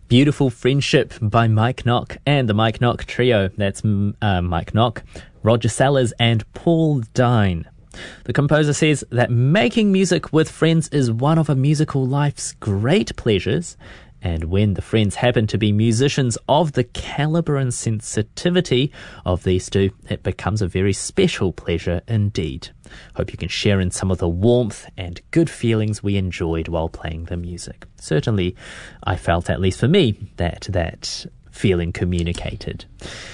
Beautiful Friendship by Mike Knock and the Mike Knock Trio. That's Mike Knock, Roger Sellers and Paul Dine. The composer says that making music with friends is one of a musical life's great pleasures, and when the friends happen to be musicians of the caliber and sensitivity of these two, it becomes a very special pleasure indeed. Hope you can share in some of the warmth and good feelings we enjoyed while playing the music. Certainly, I felt, at least for me, that feeling communicated.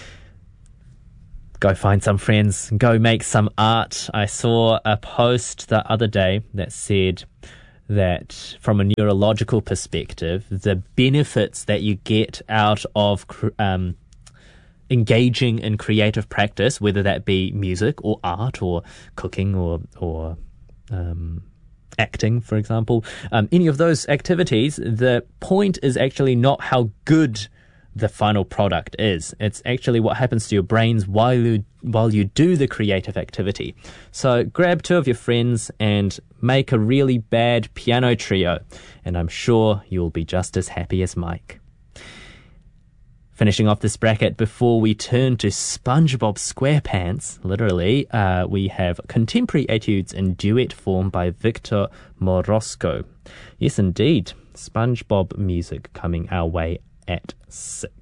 Go find some friends, go make some art. I saw a post the other day that said that from a neurological perspective, the benefits that you get out of engaging in creative practice, whether that be music or art or cooking or acting, for example, any of those activities, the point is actually not how good the final product is. It's actually what happens to your brains while you do the creative activity. So grab two of your friends and make a really bad piano trio, and I'm sure you'll be just as happy as Mike. Finishing off this bracket before we turn to SpongeBob SquarePants, literally, we have Contemporary Etudes in Duet form by Victor Morosco. Yes, indeed, SpongeBob music coming our way at 6.